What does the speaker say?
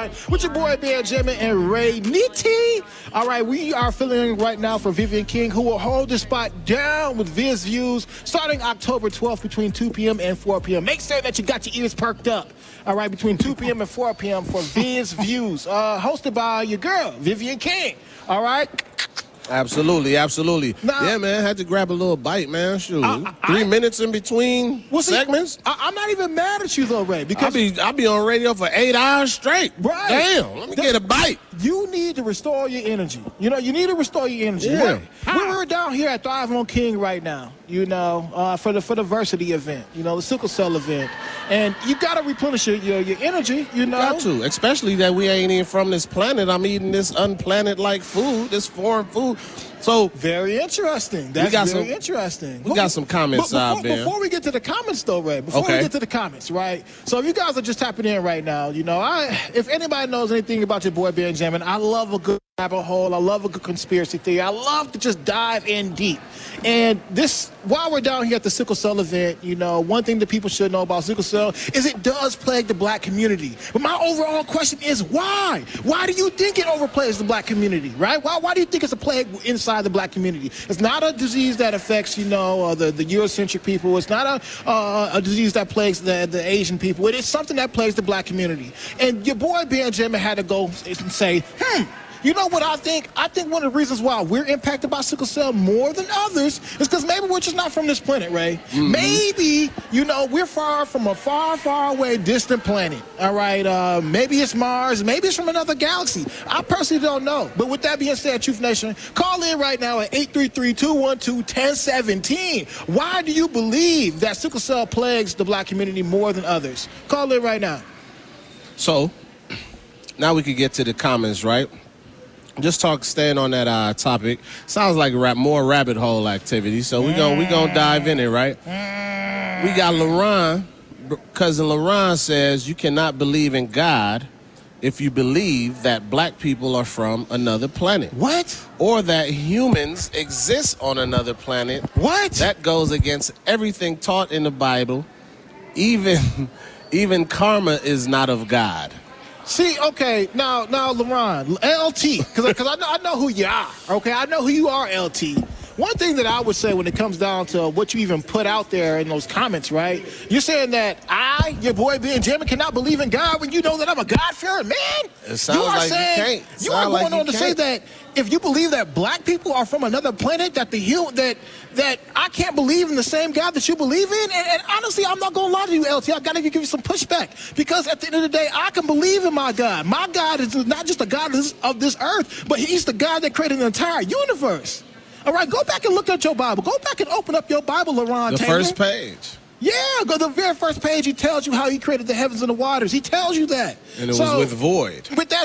on with your boy Benjamin and Ray Nitty. All right, we are filling right now for Vivian King, who will hold the spot down with Viz Views starting October 12th between 2 p.m. and 4 p.m. Make sure that you got your ears perked up. All right, between 2 p.m. and 4 p.m. for Viz Views, hosted by your girl, Vivian King. All right? Absolutely, absolutely. Now, yeah, man, had to grab a little bite, man. Shoot, 3 minutes in between segments. I'm not even mad at you though, Ray, because I'll be on radio for 8 hours straight. Right. Damn, let me get a bite. You need to restore your energy. You know, you need to restore your energy. Yeah. We're down here at Thrive on King right now, you know, for the Versity event, you know, the sickle cell event. And you got to replenish your energy, you know. Got to, especially that we ain't even from this planet. I'm eating this unplanet-like food, this foreign food. So very interesting. That's very interesting. We got some comments, Ben. Before we get to the comments, though, Ray, we get to the comments, right? So if you guys are just tapping in right now, you know, if anybody knows anything about your boy Benjamin, I love a good rabbit hole. I love a good conspiracy theory. I love to just dive in deep. And this, while we're down here at the sickle cell event, you know, one thing that people should know about sickle cell is it does plague the black community. But my overall question is why? Why do you think it overplays the black community, right? Why do you think it's a plague inside the black community? It's not a disease that affects, you know, the Eurocentric people. It's not a disease that plagues the Asian people. It is something that plagues the black community. And your boy Benjamin had to go and say, you know what I think? I think one of the reasons why we're impacted by sickle cell more than others is because maybe we're just not from this planet, Ray. Mm-hmm. Maybe, you know, we're far from a far, far away distant planet, all right? Maybe it's Mars. Maybe it's from another galaxy. I personally don't know. But with that being said, Truth Nation, call in right now at 833-212-1017. Why do you believe that sickle cell plagues the black community more than others? Call in right now. So, now we could get to the comments, right? Just staying on that topic. Sounds like more rabbit hole activity. So we gonna dive in it, right? We got LaRon, cousin LaRon says you cannot believe in God if you believe that black people are from another planet. What? Or that humans exist on another planet. What? That goes against everything taught in the Bible. Even karma is not of God. See, okay, now, LaRon, LT, because I know who you are, okay? I know who you are, LT. One thing that I would say when it comes down to what you even put out there in those comments, right? You're saying that your boy Benjamin, cannot believe in God when you know that I'm a God-fearing man? It sounds like you can't. You are going on to say that if you believe that black people are from another planet, that I can't believe in the same God that you believe in? And honestly, I'm not going to lie to you, LT. I got to give you some pushback. Because at the end of the day, I can believe in my God. My God is not just a God of this earth, but he's the God that created the entire universe. All right, go back and look at your Bible. Go back and open up your Bible, LaRon Taylor. The first page. Yeah, go to the very first page. He tells you how he created the heavens and the waters. He tells you that. And it was with void. With that